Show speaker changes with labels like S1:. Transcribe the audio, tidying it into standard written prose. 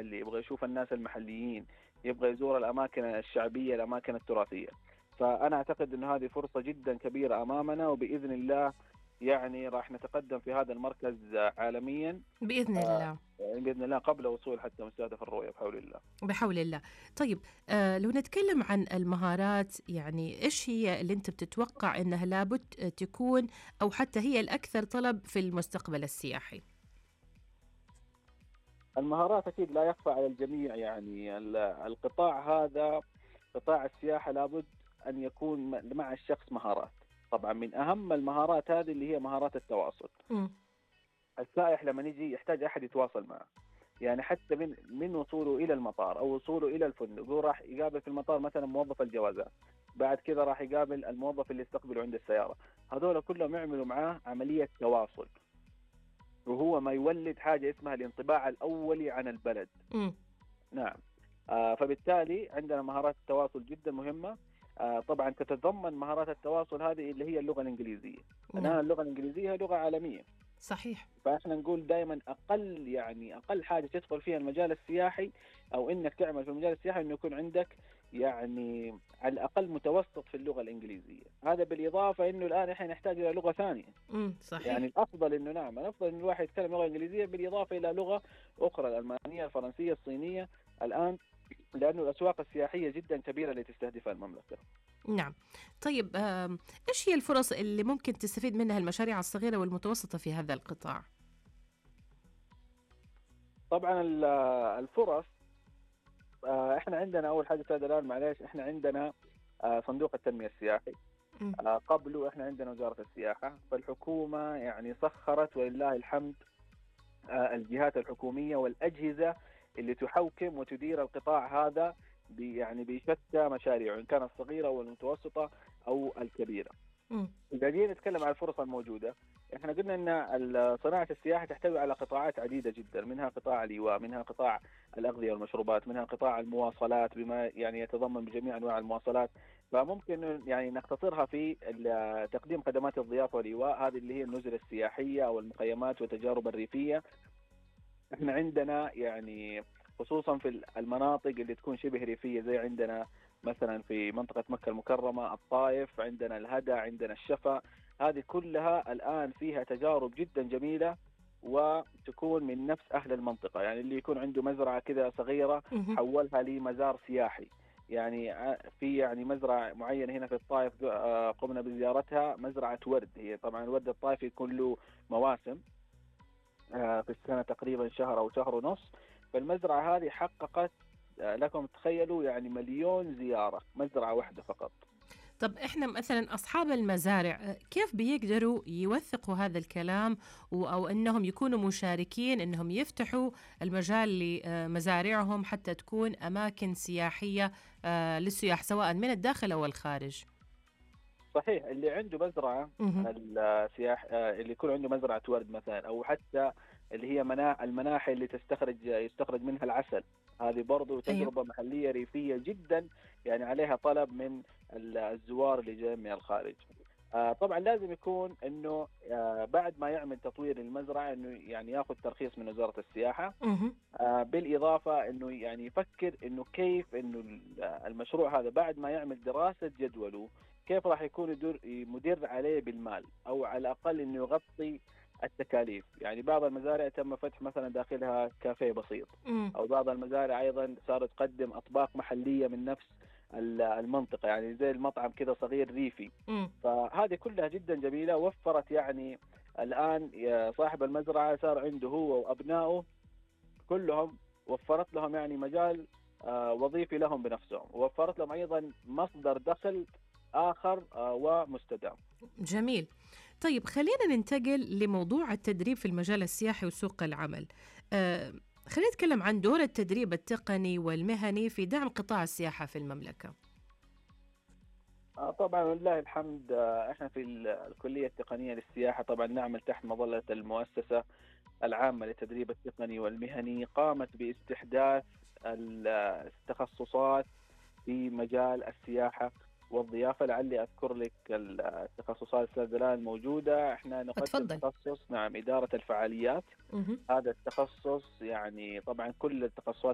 S1: المحلي، يبغى يشوف الناس المحليين، يبغى يزور الأماكن الشعبية، الأماكن التراثية. فأنا أعتقد أن هذه فرصة جدا كبيرة أمامنا، وبإذن الله يعني راح نتقدم في هذا المركز عالميا
S2: بإذن الله.
S1: يعني بإذن الله قبل وصول حتى مستهدف الرؤية بحول الله.
S2: بحول الله. طيب، لو نتكلم عن المهارات، يعني إيش هي اللي أنت بتتوقع أنها لابد تكون أو حتى هي الأكثر طلب في المستقبل السياحي؟
S1: المهارات أكيد لا يخفى على الجميع، يعني القطاع هذا قطاع السياحة لابد أن يكون مع الشخص مهارات. طبعا من أهم المهارات هذه اللي هي مهارات التواصل.
S2: مم.
S1: السائح لما يجي يحتاج أحد يتواصل معه، يعني حتى من وصوله إلى المطار أو وصوله إلى الفندق، هو راح يقابل في المطار مثلا موظف الجوازات، بعد كذا راح يقابل الموظف اللي يستقبله عند السيارة، هذول كلهم يعملوا معاه عملية تواصل، وهو ما يولد حاجة اسمها الانطباع الأولي عن البلد.
S2: مم.
S1: نعم. فبالتالي عندنا مهارات التواصل جدا مهمة. طبعا تتضمن مهارات التواصل هذه اللي هي اللغة الإنجليزية.
S2: نعم.
S1: الآن اللغة الإنجليزية هي لغة عالمية،
S2: صحيح.
S1: فاحنا نقول دائما اقل حاجه تدخل فيها المجال السياحي او انك تعمل في المجال السياحي انه يكون عندك يعني على الاقل متوسط في اللغه الانجليزيه. هذا بالاضافه انه الان احنا نحتاج الى لغه ثانيه. يعني
S2: صحيح.
S1: الافضل انه نعم الافضل انه الواحد يتكلم لغه انجليزيه بالاضافه الى لغه اخرى، الالمانيه، الفرنسيه، الصينيه الان، لانه الاسواق السياحيه جدا كبيره اللي تستهدفها المملكه.
S2: نعم. طيب، إيش هي الفرص اللي ممكن تستفيد منها المشاريع الصغيرة والمتوسطة في هذا القطاع؟
S1: طبعا الفرص، احنا عندنا اول حاجه استاذ الان معلش، احنا عندنا صندوق التنميه السياحي.
S2: مم.
S1: قبله احنا عندنا وزاره السياحه، فالحكومه يعني سخرت ولله الحمد الجهات الحكوميه والاجهزه اللي تحوكم وتدير القطاع هذا يعني بشتى مشاريعه، ان كانت الصغيره او المتوسطه او الكبيره.
S2: مم.
S1: إذا جينا نتكلم عن الفرص الموجودة، احنا قلنا ان صناعة السياحة تحتوي على قطاعات عديدة جدا، منها قطاع الإيواء، منها قطاع الأغذية والمشروبات، منها قطاع المواصلات بما يعني يتضمن بجميع أنواع المواصلات. فممكن يعني نختصرها في تقديم خدمات الضيافة والإيواء، هذه اللي هي النزل السياحية أو المخيمات والتجارب الريفية. احنا عندنا يعني خصوصا في المناطق اللي تكون شبه ريفية، زي عندنا مثلا في منطقة مكة المكرمة، الطائف، عندنا الهدى، عندنا الشفا، هذه كلها الآن فيها تجارب جدا جميلة وتكون من نفس أهل المنطقة. يعني اللي يكون عنده مزرعة كذا صغيرة
S2: مم.
S1: حولها لمزار سياحي. يعني في يعني مزرعة معينة هنا في الطائف قمنا بزيارتها، مزرعة ورد. هي طبعا الورد الطائفي يكون له مواسم في السنة تقريبا شهر أو شهر ونص. فالمزرعة هذه حققت لكم تخيلوا يعني 1,000,000 زيارة، مزرعة واحدة فقط.
S2: طب إحنا مثلا أصحاب المزارع، كيف بيقدروا يوثقوا هذا الكلام أو أنهم يكونوا مشاركين، أنهم يفتحوا المجال لمزارعهم حتى تكون أماكن سياحية للسياح سواء من الداخل أو الخارج؟
S1: صحيح، اللي عنده مزرعة
S2: مهم.
S1: السياح اللي يكون عنده مزرعة ورد مثلا، أو حتى اللي هي المناحي اللي يستخرج منها العسل، هذه برضو
S2: أيوه.
S1: تجربة محلية ريفية جدا، يعني عليها طلب من الزوار اللي جايين من الخارج. طبعا لازم يكون انه بعد ما يعمل تطوير المزرعة انه يعني ياخذ ترخيص من وزارة السياحة.
S2: مهم.
S1: بالإضافة أنه يعني يفكر أنه كيف أنه المشروع هذا بعد ما يعمل دراسة جدوله كيف راح يكون مدر عليه بالمال، أو على الأقل أنه يغطي التكاليف. يعني بعض المزارع تم فتح مثلا داخلها كافيه بسيط،
S2: مم.
S1: أو بعض المزارع أيضا صارت تقدم أطباق محلية من نفس المنطقة، يعني زي المطعم كذا صغير ريفي.
S2: مم.
S1: فهذه كلها جدا جميلة، وفرت يعني الآن صاحب المزرعة صار عنده هو وأبنائه كلهم، وفرت لهم يعني مجال وظيفي لهم بنفسهم، ووفرت لهم أيضا مصدر دخل آخر ومستدام.
S2: جميل. طيب، خلينا ننتقل لموضوع التدريب في المجال السياحي وسوق العمل. خلينا نتكلم عن دور التدريب التقني والمهني في دعم قطاع السياحة في المملكة.
S1: طبعا ولله الحمد، احنا في الكلية التقنية للسياحة طبعا نعمل تحت مظلة المؤسسة العامة للتدريب التقني والمهني، قامت باستحداث التخصصات في مجال السياحة والضيافة. لعلي أذكر لك التخصصات أستاذ الآن موجودة. احنا نقدم
S2: اتفضل.
S1: تخصص نعم إدارة الفعاليات.
S2: مهم.
S1: هذا التخصص يعني طبعا كل التخصصات